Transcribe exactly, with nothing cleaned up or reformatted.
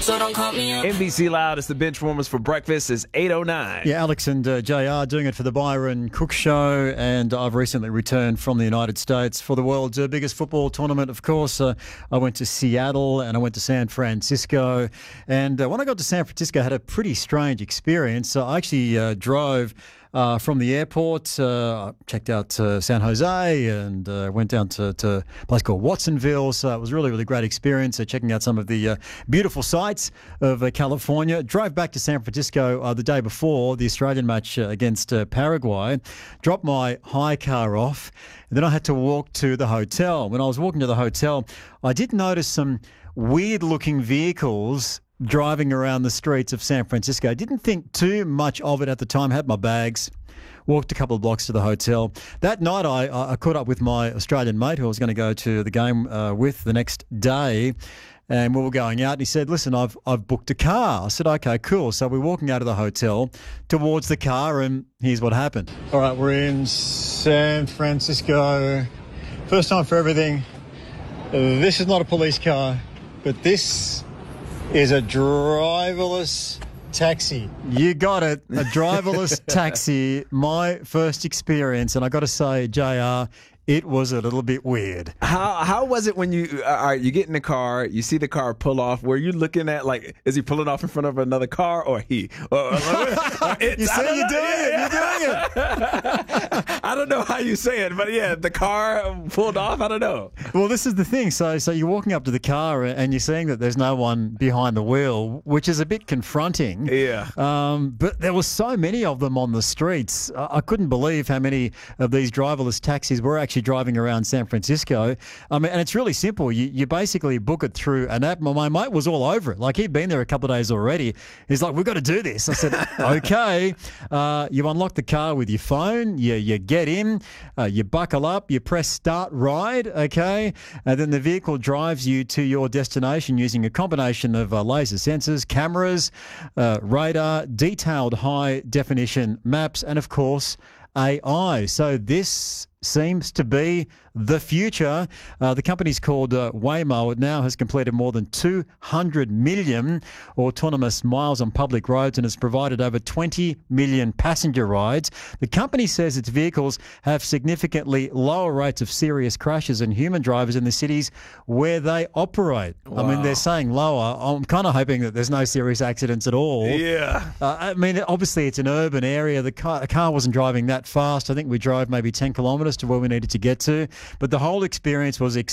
so don't call me up. N B C Loud is the bench warmers for breakfast. It's eight oh nine. Yeah, Alex and uh, J R doing it for the Byron Cook Show, and I've recently returned from the United States for the world's uh, biggest football tournament, of course. Uh, I went to Seattle and I went to San Francisco, and uh, when I got to San Francisco, I had a pretty strange experience. So I actually uh, drove Uh, from the airport, uh, checked out uh, San Jose and uh, went down to, to a place called Watsonville. So it was really, really great experience, uh, checking out some of the uh, beautiful sights of uh, California. Drove back to San Francisco uh, the day before the Australian match uh, against uh, Paraguay. Dropped my hire car off, and then I had to walk to the hotel. When I was walking to the hotel, I did notice some weird-looking vehicles driving around the streets of San Francisco. I didn't think too much of it at the time. Had my bags, walked a couple of blocks to the hotel. That night I, I caught up with my Australian mate who I was going to go to the game uh, with the next day, and we were going out, and he said, listen, I've I've booked a car. I said, okay, cool. So we're walking out of the hotel towards the car, and here's what happened. All right, we're in San Francisco. First time for everything. This is not a police car, but this is a driverless taxi. You got it. A driverless taxi. My first experience, and I got to say, J R, it was a little bit weird. How how was it when you, all right, you get in the car, you see the car pull off, were you looking at, like, is he pulling off in front of another car or he? Or, or, you see, you're doing it. You're doing it. I don't know how you say it, but yeah, the car pulled off, I don't know. Well, this is the thing. So so you're walking up to the car and you're seeing that there's no one behind the wheel, which is a bit confronting. Yeah. Um, but there were so many of them on the streets. I, I couldn't believe how many of these driverless taxis were actually driving around San Francisco. I mean, and it's really simple. You you basically book it through an app. My mate was all over it. Like, he'd been there a couple of days already. He's like, we've got to do this. I said, okay. Uh, you unlock the car with your phone. You, you get in. Uh, you buckle up. You press start ride, okay? And then the vehicle drives you to your destination using a combination of uh, laser sensors, cameras, uh, radar, detailed high-definition maps, and, of course, A I. So this seems to be the future. Uh, the company's called uh, Waymo. It now has completed more than two hundred million autonomous miles on public roads and has provided over twenty million passenger rides. The company says its vehicles have significantly lower rates of serious crashes than human drivers in the cities where they operate. Wow. I mean, they're saying lower. I'm kind of hoping that there's no serious accidents at all. Yeah. Uh, I mean, obviously it's an urban area. The car, the car wasn't driving that fast. I think we drove maybe ten kilometres to where we needed to get to. But the whole experience was extremely